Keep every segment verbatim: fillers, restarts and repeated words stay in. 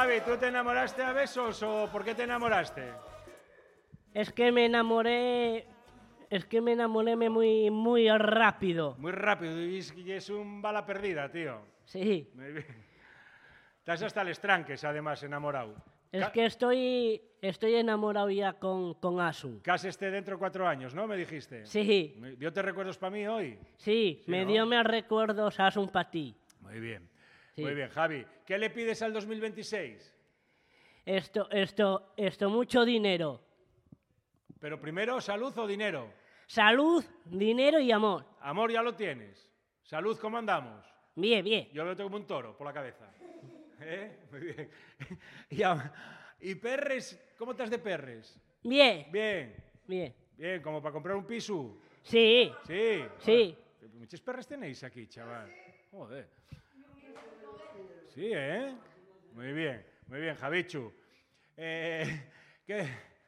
Javi, ¿tú te enamoraste a besos o por qué te enamoraste? Es que me enamoré... Es que me enamoré muy, muy rápido. Muy rápido, y es, y es un bala perdida, tío. Sí. Muy bien. Estás hasta el estranques, además, enamorado. Es Ca que estoy, estoy enamorado ya con, con Asun. Cásate dentro de cuatro años, ¿no? Me dijiste. Sí. ¿Dio te recuerdos para mí hoy? Sí, Sí, me ¿no? dio más recuerdos Asun para ti. Muy bien. Sí. Muy bien, Javi. ¿Qué le pides al dos mil veintiséis? Esto, esto, esto, mucho dinero. Pero primero, ¿salud o dinero? Salud, dinero y amor. Amor ya lo tienes. Salud, ¿cómo andamos? Bien, bien. Yo lo tengo como un toro por la cabeza. ¿Eh? Muy bien. Y, a- y perres, ¿cómo estás de perres? Bien, Bien. bien. Bien, como para comprar un piso. Sí, Sí. sí. Joder, muchos perres tenéis aquí, chaval. Joder. Sí, ¿eh? Muy bien, muy bien, Javichu. Eh, ¿qué?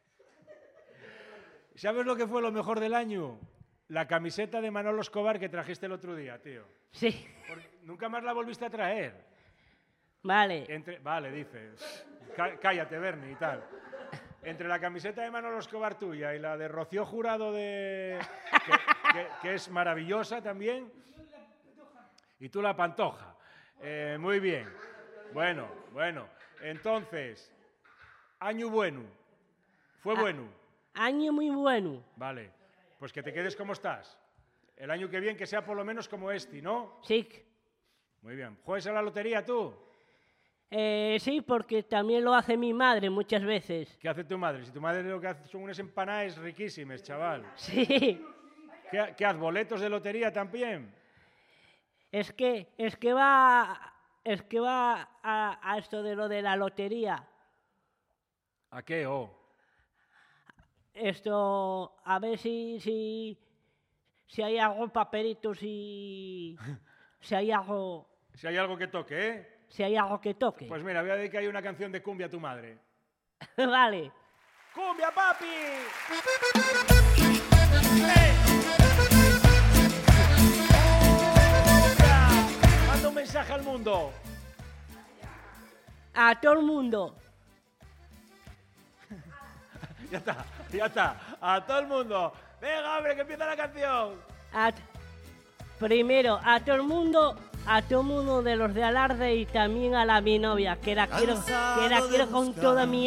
¿Sabes lo que fue lo mejor del año? La camiseta de Manolo Escobar que trajiste el otro día, tío. Sí. Porque nunca más la volviste a traer. Vale. Entre, vale, dices. Cá- Cállate, Bernie, y tal. Entre la camiseta de Manolo Escobar tuya y la de Rocío Jurado, de, que, que- que es maravillosa también. Y tú la pantoja. Eh, muy bien. Bueno, bueno. Entonces, año bueno. Fue Ah. bueno. Año muy bueno. Vale. Pues que te quedes como estás. El año que viene que sea por lo menos como este, ¿no? Sí. Muy bien. ¿Juegas a la lotería tú? Eh, sí, porque también lo hace mi madre muchas veces. ¿Qué hace tu madre? Si tu madre lo que hace son unas empanadas riquísimas, chaval. Sí. ¿Qué, qué haces? ¿Boletos de lotería también? Es que, es que va, es que va a, a esto de lo de la lotería. ¿A qué? Oh. Esto, a ver si, si, si hay algún papelito, si, si hay algo, Si hay algo que toque, ¿eh? si hay algo que toque. Pues mira, voy a dedicar ahí una canción de cumbia a tu madre. Vale. ¡Cumbia, papi! ¡Eh! ¡Cumbia! Manda un mensaje al mundo. A todo el mundo. Ya está, ya está. A todo el mundo. Venga, hombre, que empieza la canción. A t- primero, a todo el mundo, a todo el mundo de los de Alarde y también a la mi novia, que la quiero, que la quiero con toda mi